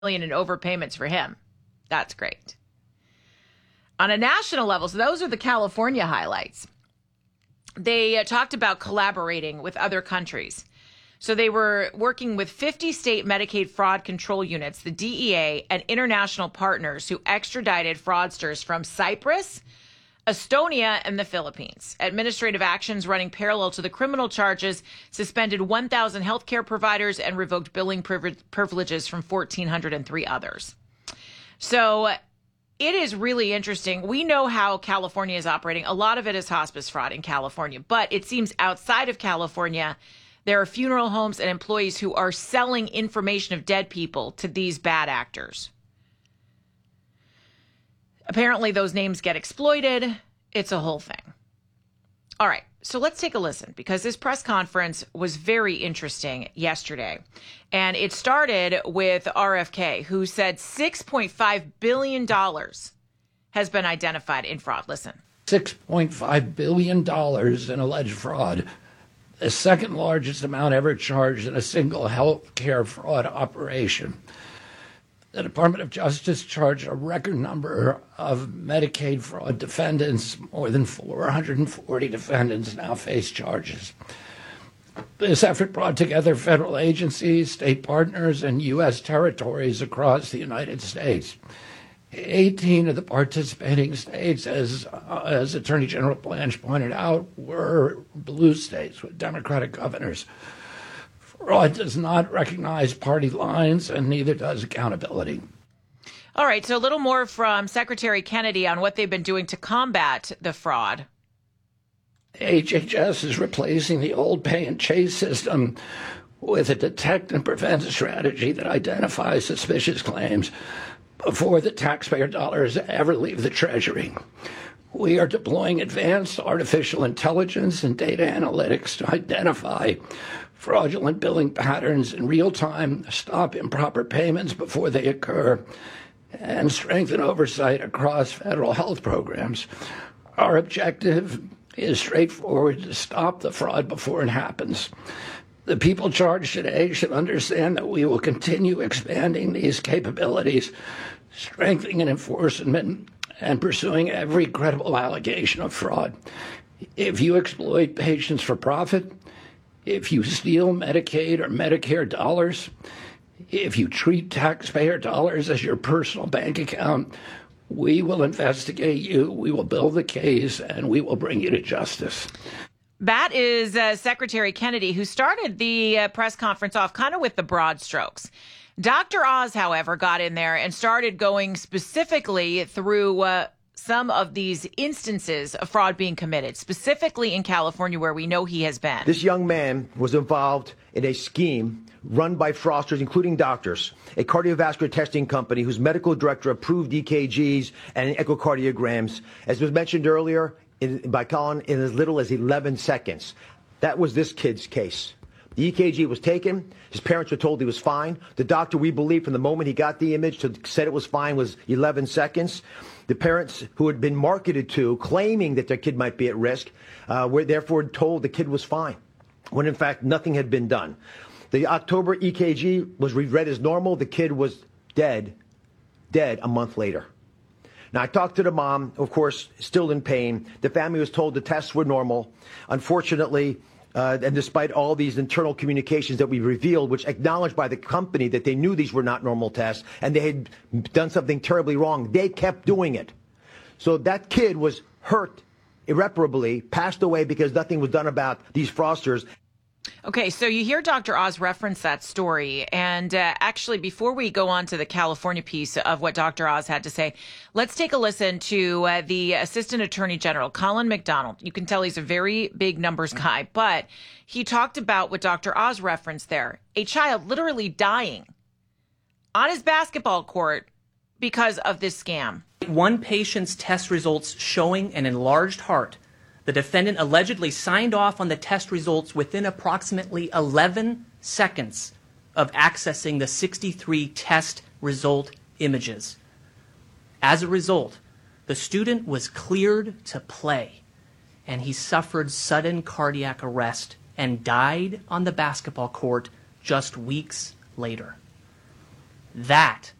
million in overpayments for him. That's great. On a national level, so those are the California highlights. They talked about collaborating with other countries. So they were working with 50 state Medicaid fraud control units, the DEA, and international partners who extradited fraudsters from Cyprus, Estonia, and the Philippines. Administrative actions running parallel to the criminal charges suspended 1,000 healthcare providers and revoked billing privileges from 1,403 others. So it is really interesting. We know how California is operating. A lot of it is hospice fraud in California, but it seems outside of California, there are funeral homes and employees who are selling information of dead people to these bad actors. Apparently, those names get exploited. It's a whole thing. All right, so let's take a listen, because this press conference was very interesting yesterday. And it started with RFK, who said $6.5 billion has been identified in fraud. Listen. $6.5 billion in alleged fraud, the second largest amount ever charged in a single healthcare fraud operation. The Department of Justice charged a record number of Medicaid fraud defendants. More than 440 defendants now face charges. This effort brought together federal agencies, state partners, and U.S. territories across the United States. 18 of the participating states, as Attorney General Blanche pointed out, were blue states with Democratic governors. Fraud does not recognize party lines, and neither does accountability. All right, so a little more from Secretary Kennedy on what they've been doing to combat the fraud. HHS is replacing the old pay and chase system with a detect and prevent strategy that identifies suspicious claims before the taxpayer dollars ever leave the Treasury. We are deploying advanced artificial intelligence and data analytics to identify fraudulent billing patterns in real time, stop improper payments before they occur, and strengthen oversight across federal health programs. Our objective is straightforward: to stop the fraud before it happens. The people charged today should understand that we will continue expanding these capabilities, strengthening enforcement, and pursuing every credible allegation of fraud. If you exploit patients for profit, if you steal Medicaid or Medicare dollars, if you treat taxpayer dollars as your personal bank account, we will investigate you, we will build the case, and we will bring you to justice. That is Secretary Kennedy, who started the press conference off kind of with the broad strokes. Dr. Oz, however, got in there and started going specifically through some of these instances of fraud being committed, specifically in California, where we know he has been. This young man was involved in a scheme run by fraudsters, including doctors, a cardiovascular testing company whose medical director approved EKGs and echocardiograms, as was mentioned earlier, by Colin, in as little as 11 seconds. That was this kid's case. The EKG was taken. His parents were told he was fine. The doctor, we believe, from the moment he got the image to said it was fine, was 11 seconds. The parents who had been marketed to, claiming that their kid might be at risk, were therefore told the kid was fine, when in fact nothing had been done. The October EKG was read as normal. The kid was dead a month later. Now, I talked to the mom, of course, still in pain. The family was told the tests were normal. Unfortunately, and despite all these internal communications that we revealed, which acknowledged by the company that they knew these were not normal tests and they had done something terribly wrong, they kept doing it. So that kid was hurt irreparably, passed away because nothing was done about these fraudsters. Okay, so you hear Dr. Oz reference that story. And actually, before we go on to the California piece of what Dr. Oz had to say, let's take a listen to the Assistant Attorney General, Colin McDonald. You can tell he's a very big numbers guy, but he talked about what Dr. Oz referenced there, a child literally dying on his basketball court because of this scam. One patient's test results showing an enlarged heart. The defendant allegedly signed off on the test results within approximately 11 seconds of accessing the 63 test result images. As a result, the student was cleared to play, and he suffered sudden cardiac arrest and died on the basketball court just weeks later. That